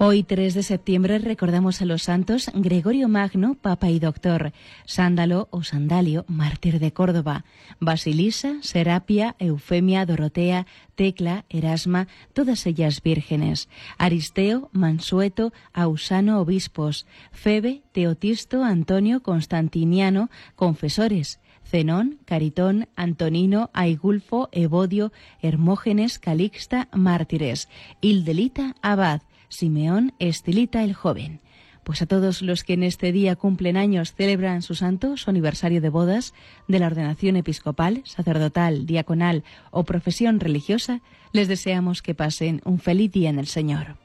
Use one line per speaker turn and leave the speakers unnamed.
Hoy, 3 de septiembre, recordamos a los santos Gregorio Magno, Papa y Doctor, Sándalo o Sandalio, mártir de Córdoba, Basilisa, Serapia, Eufemia, Dorotea, Tecla, Erasma, todas ellas vírgenes, Aristeo, Mansueto, Ausano, obispos, Febe, Teotisto, Antonio, Constantiniano, confesores, Zenón, Caritón, Antonino, Aigulfo, Evodio, Hermógenes, Calixta, mártires, Hildelita, abad, Simeón, Estilita el joven. Pues a todos los que en este día cumplen años, celebran su santo, su aniversario de bodas, de la ordenación episcopal, sacerdotal, diaconal o profesión religiosa, les deseamos que pasen un feliz día en el Señor.